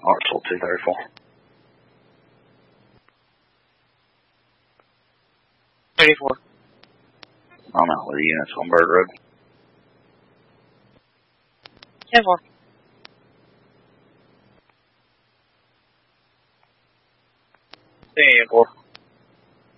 Hartsville 234. I'm out with the units on Bird Road. 10-4. Hey, 4.